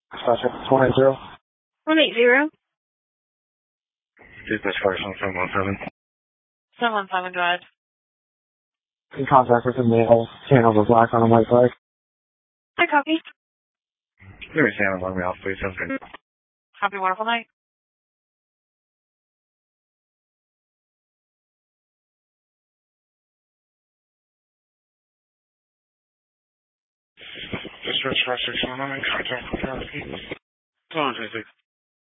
Suspect 180. 180. Dispatch fire on 717. 717, go ahead. In contact with a male, tan over black on a white bike. Hi, copy. Let me stand along me off, please. Sounds good. Happy, wonderful night. Dispatch 561, I'm in contact with 26.